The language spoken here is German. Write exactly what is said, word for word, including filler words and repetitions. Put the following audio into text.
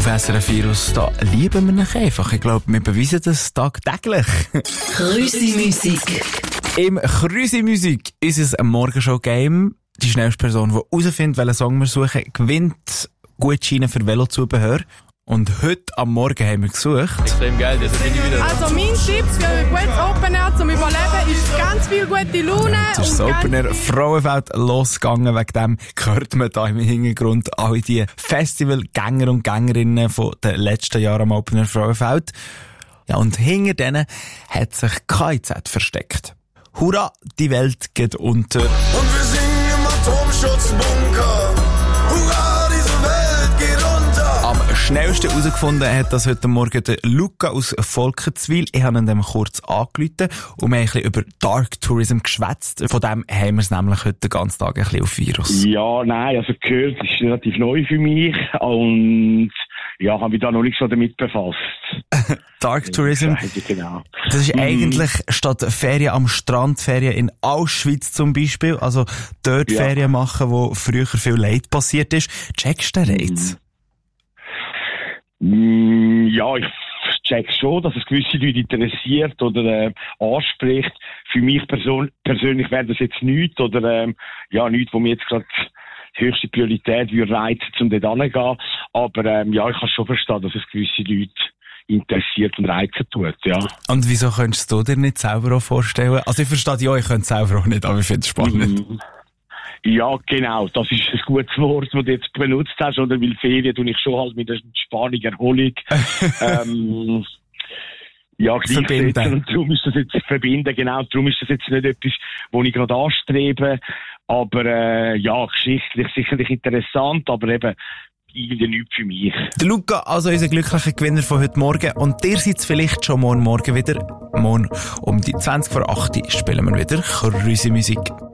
S R F Virus, da lieben wir ihn einfach. Ich glaube, wir beweisen das tagtäglich. Krüsi-Musik. Im Krüsi-Musik ist es ein Morgenshow-Game. Die schnellste Person, die herausfindet, welchen Song wir suchen, gewinnt Gutscheine für Velozubehör. Und heute am Morgen haben wir gesucht. Extrem geil, das bin ich wieder. Also mein Tipp für ein gutes Open Air zum Überleben ist ganz viel gute Laune. Jetzt ist das Open Air Frauenfeld losgegangen. Wegen dem hört man da im Hintergrund all die Festivalgänger und Gängerinnen von den letzten Jahren am Open Air Frauenfeld. Ja, und hinter denen hat sich K I Z versteckt. Hurra, die Welt geht unter. Und wir singen im Atomschutzbunker. Hurra, diese Welt geht unter. Am schnellsten herausgefunden hat das heute Morgen der Luca aus Volkenswil. Ich habe ihn dem kurz angerufen und wir haben ein bisschen über Dark Tourism geschwätzt. Von dem haben wir es nämlich heute den ganzen Tag ein bisschen auf Virus. Ja, nein, also gehört, das ist relativ neu für mich und ja, habe mich da noch nicht so damit befasst. Dark Tourism, genau. Das ist Mhm. eigentlich statt Ferien am Strand, Ferien in Auschwitz zum Beispiel, also dort Ja. Ferien machen, wo früher viel Leid passiert ist. Checkst du den Reiz? Mm, Ja, ich check schon, dass es gewisse Leute interessiert oder äh, anspricht. Für mich person- persönlich wäre das jetzt nichts oder ähm, ja, nichts, wo mir jetzt gerade höchste Priorität würde reizen, um dort hinzugehen. Aber ähm, ja, ich kann schon verstehen, dass es gewisse Leute interessiert und reizen tut, ja. Und wieso könntest du dir nicht selber auch vorstellen? Also ich verstehe ja, ich könnte es selber auch nicht, aber ich finde es spannend. Mhm. Ja, genau, das ist ein gutes Wort, das du jetzt benutzt hast, oder? Weil Ferien tue ich schon halt mit der Entspannung, Erholung, ähm, ja, gleichsetzen. Verbinden. Und darum ist das jetzt verbinden, genau, darum ist das jetzt nicht etwas, was ich gerade anstrebe, aber, äh, ja, geschichtlich sicherlich interessant, aber eben, irgendwie nichts für mich. Der Luca, also unser glücklicher Gewinner von heute Morgen. Und ihr seid vielleicht schon morgen Morgen wieder. Morgen um die zwanzig vor acht spielen wir wieder Krüsi-Musik.